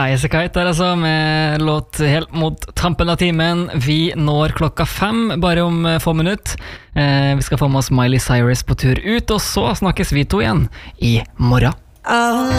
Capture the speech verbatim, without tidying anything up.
Highasakite der altså, med låt helt mot tampen av timen. Vi når klokka fem, bare om få minutter. Eh, vi skal få med oss Miley Cyrus på tur ut, og så snakkes vi to igjen i morgen.